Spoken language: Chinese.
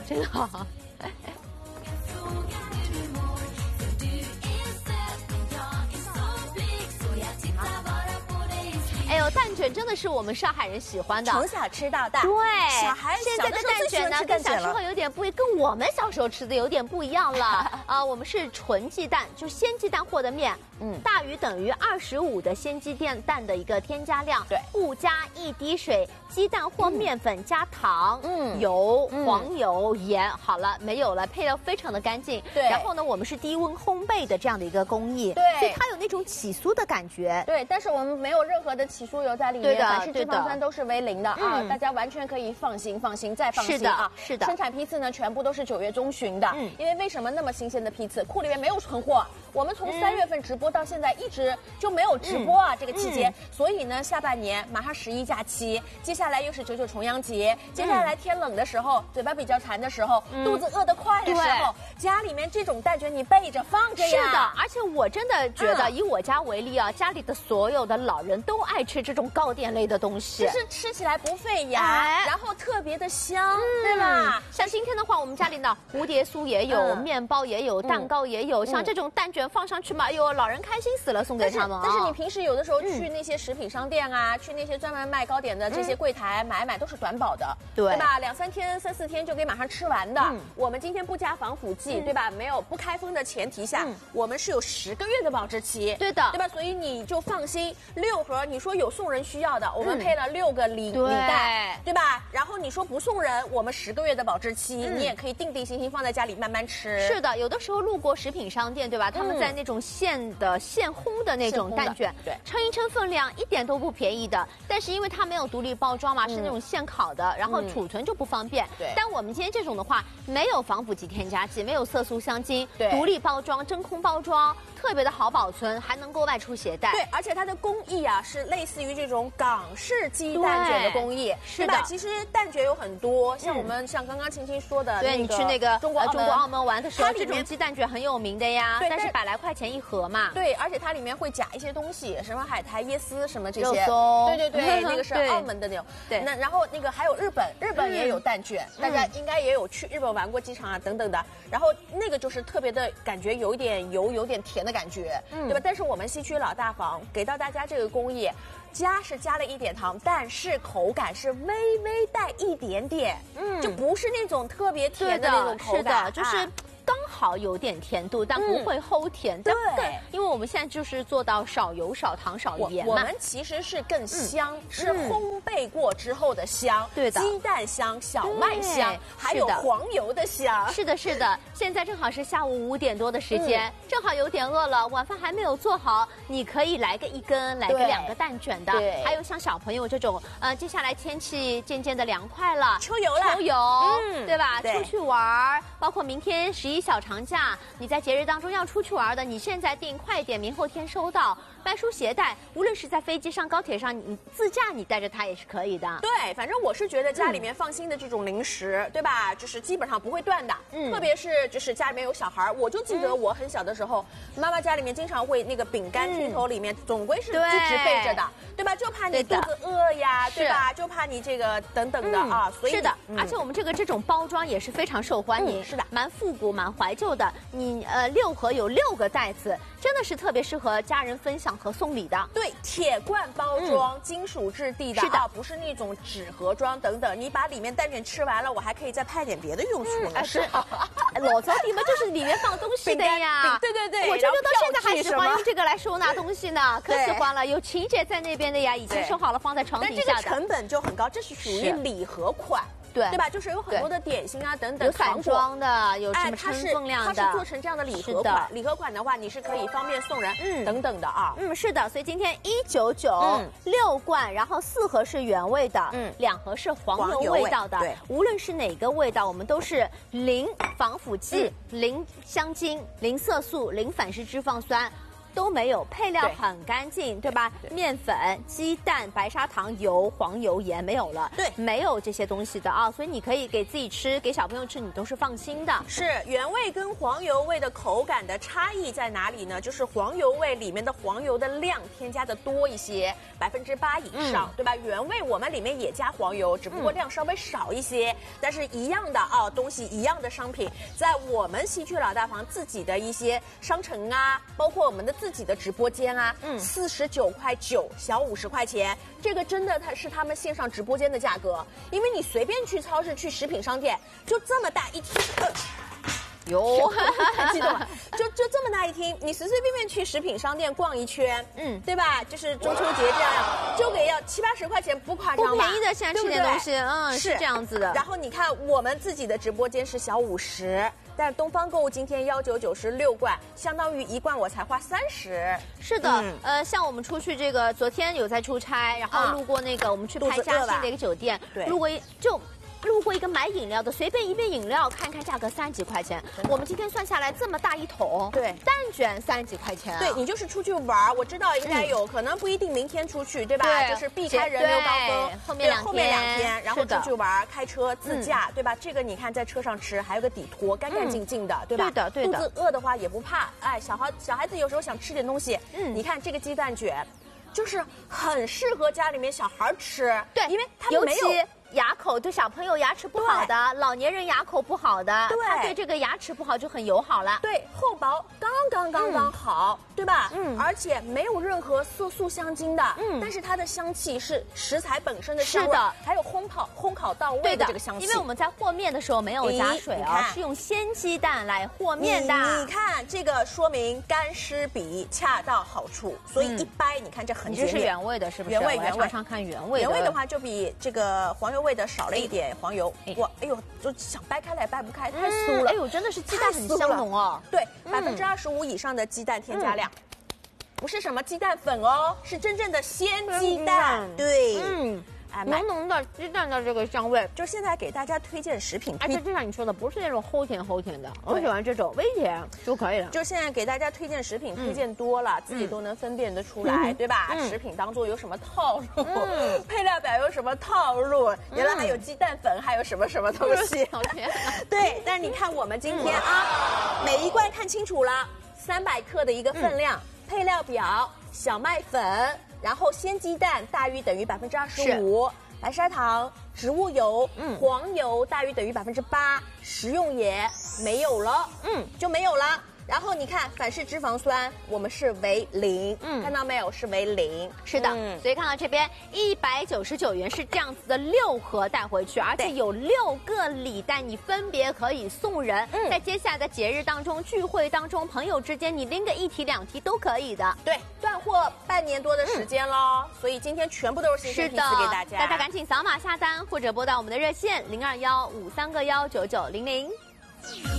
真好。哎呦，蛋卷真的是我们上海人喜欢的， 从小吃到大。 对， 小孩现在的蛋卷呢，跟小时候有点不一，跟我们小时候吃的有点不一样了。我们是纯鸡蛋，就鲜鸡蛋和的面，大于等于25的鲜鸡蛋的一个添加量， 对， 不加1滴水，鸡蛋或面粉加糖、油、黄油、盐，好了，没有了，配料非常的干净。 对， 然后呢，我们是低温烘焙的这样的一个工艺， 对， 所以它有那种起酥的感觉。 对，但是我们没有任何的起酥油在里面，反式脂肪酸都是为0的啊，大家完全可以放心再放心啊。 是的， 生产批次呢全部都是9月中旬的，因为为什么那么新鲜的批次，库里面没有存货，我们从3月份直播到现在一直就没有直播啊，这个期间，所以呢下半年马上11假期，接下来又是99重阳节，接下来天冷的时候，嘴巴比较馋的时候，肚子饿得快的时候，家里面这种蛋卷你备着放着呀。 是的，而且我真的觉得以我家为例啊，家里的所有的老人都爱吃这种糕点类的东西， 就是吃起来不费牙，然后特别的香，对吧？ 像今天的话，我们家里呢蝴蝶酥也有，面包也有，蛋糕也有，像这种蛋卷放上去嘛，哎呦，老人开心死了，送给他们。 但是你平时有的时候去那些食品商店啊，去那些专门卖糕点的这些柜台买都是短保的，对吧？2、3天、3、4天就可以马上吃完的。我们今天不加防腐剂，对吧？没有不开封的前提下，我们是有10个月的保质期， 对的， 对吧？所以你就放心，6盒，你说有送人需要的，我们配了6个礼袋，对吧？然后你说不送人，我们10个月的保质期，你也可以定定心心放在家里慢慢吃。 是的，有的时候路过食品商店，对吧？他们在那种现烘的那种蛋卷， 对， 称一称分量，一点都不便宜的。但是因为它没有独立包装嘛，是那种现烤的，然后储存就不方便。 对。 但我们今天这种的话，没有防腐剂添加剂，没有色素香精， 对， 独立包装，真空包装。特别的好保存，还能够外出携带。 对，而且它的工艺啊是类似于这种港式鸡蛋卷的工艺， 是的。 其实蛋卷有很多，像我们像刚刚青青说的， 对，你去那个中国澳门玩的时候，这种鸡蛋卷很有名的呀，但是100来块钱1盒嘛。 对，而且它里面会加一些东西，什么海苔、椰丝什么这些。 肉松。 对，那个是澳门的那种。 对。 然后那个还有日本也有蛋卷，大家应该也有去日本玩过机场啊等等的。然后那个就是特别的感觉，有一点油、有点甜的感觉。对吧？但是我们西区老大房给到大家这个工艺，加了一点糖，但是口感是微微带一点点，就不是那种特别甜的那种口感， 是的，就是。刚好有点甜度，但不会齁甜。 对， 因为我们现在就是做到少油、少糖、少盐嘛。 我们其实是更香，是烘焙过之后的香。 对的， 鸡蛋香、小麦香，还有黄油的香。 是的，是的。现在正好是下午5点多的时间，正好有点饿了，晚饭还没有做好，你可以来个1根，来个2个蛋卷的。 对， 还有像小朋友这种，接下来天气渐渐的凉快了， 秋游， 对吧？出去玩，包括明天11小长假，你在节日当中要出去玩的，你现在订快点，明后天收到。外出携带，无论是在飞机上、高铁上，你自驾你带着它也是可以的。 对，反正我是觉得家里面放心的这种零食，对吧？就是基本上不会断的。特别是就是家里面有小孩，我就记得我很小的时候，妈妈家里面经常会那个饼干屉头里面总归是一直备着的，对吧？就怕你肚子饿呀，对吧？就怕你这个等等的啊。所以是的，而且我们这种包装也是非常受欢迎， 是的， 蛮复古、蛮怀旧的。你6盒有6个袋子，真的是特别适合家人分享和送礼的。 对，铁罐包装，金属质地的， 是的， 不是那种纸盒装等等。你把里面蛋卷吃完了，我还可以再派点别的用处呢。 是，老早你们就是里面放东西的呀。 对， 我这个到现在还喜欢用这个来收纳东西呢，可喜欢了。有琴姐在那边的呀，已经收好了放在床底下的。 但这个成本就很高，这是属于礼盒款。对吧？就是有很多的点心啊等等， 有散装的，有什么称分量的， 它是做成这样的礼盒款。礼盒款的话，你是可以方便送人，等等的啊。 是的。所以今天199，6罐，然后4盒是原味的，2盒是黄油味道的。 对， 无论是哪个味道，我们都是0防腐剂、0香精、0色素、0反式脂肪酸。 都没有，配料对很干净，对吧？面粉、鸡蛋、白砂糖、油、黄油、盐没有了， 对， 没有这些东西的啊，所以你可以给自己吃，给小朋友吃，你都是放心的。 是原味跟黄油味的口感的差异在哪里呢？就是黄油味里面的黄油的量添加的多一些，8%以上，对吧？原味我们里面也加黄油，只不过量稍微少一些，但是一样的啊东西，一样的商品，在我们西区老大房自己的一些商城啊，包括我们的自己的直播间啊，49.9块，小50块钱，这个真的它是他们线上直播间的价格，因为你随便去超市、去食品商店，就这么大一听。 有， 太激动了，就这么大一厅，你随随便便去食品商店逛一圈，对吧？就是中秋节这样，就给要70-80块钱，不夸张吧？ 不便宜的，现在吃点东西，是这样子的。 然后你看我们自己的直播间是小50，但是东方购物今天199是6罐，相当于1罐我才花30。 是的，像我们出去这个，昨天有在出差，然后路过那个我们去拍嘉兴的一个酒店， 对， 路过一个买饮料的，随便一杯饮料，看看价格30几块钱。我们今天算下来这么大一桶， 对， 蛋卷30几块钱、啊。 对，你就是出去玩，我知道应该有，可能不一定明天出去，对吧？对，就是避开人流高峰， 后面2 天，然后出去玩，开车自驾，对吧？这个你看在车上吃，还有个底托，干干净净的，对吧？ 对的。 肚子饿的话也不怕，哎，小孩子有时候想吃点东西，你看这个鸡蛋卷，就是很适合家里面小孩吃， 对， 因为它没有。 牙口对小朋友牙齿不好的，老年人牙口不好的，它对这个牙齿不好就很友好了。 对，厚薄刚好，对吧？而且没有任何色素香精的，但是它的香气是食材本身的香味，是的，还有烘烤到位的这个香气。 因为我们在和面的时候没有加水啊，是用鲜鸡蛋来和面的。 你看这个说明干湿比恰到好处，所以一掰，你看这很洁面。 这是原味的，是不是？ 原味。 尝尝看原味的。 原味的话就比这个黄油味的少了一点黄油，哇，哎呦，就想掰开来掰不开，太酥了。 哎呦，真的是鸡蛋很香浓哦。 对，25%以上的鸡蛋添加量，不是什么鸡蛋粉哦，是真正的鲜鸡蛋。对， 浓浓的鸡蛋的这个香味。 就现在给大家推荐食品， 而且就像你说的，不是那种齁甜的，我喜欢这种微甜就可以了。 就现在给大家推荐食品，推荐多了，自己都能分辨得出来，对吧？食品当中有什么套路，配料表有什么套路，原来还有鸡蛋粉，还有什么东西。对，但是你看我们今天啊，每一罐看清楚了，300克的一个分量，配料表小麦粉。然后鲜鸡蛋大于等于25%，白砂糖、植物油、黄油大于等于8%，食用盐没有了，就没有了。然后你看反式脂肪酸，我们是为0，看到没有？是为0， 是的。所以看到这边199元是这样子的6盒带回去，而且有6个礼袋，你分别可以送人。在接下来的节日当中、聚会当中、朋友之间，你拎个1提2提都可以的。 对，断货半年多的时间喽，所以今天全部都是新鲜批次给大家。 大家赶紧扫码下单，或者拨打我们的热线0215319900。